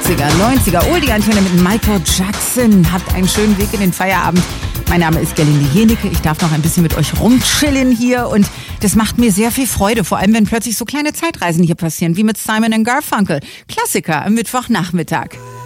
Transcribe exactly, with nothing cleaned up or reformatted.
achtziger, neunziger, Oldie-Antenne mit Michael Jackson. Habt einen schönen Weg in den Feierabend. Mein Name ist Gerlinde Jenecke. Ich darf noch ein bisschen mit euch rumchillen hier und das macht mir sehr viel Freude. Vor allem, wenn plötzlich so kleine Zeitreisen hier passieren, wie mit Simon and Garfunkel. Klassiker am Mittwochnachmittag.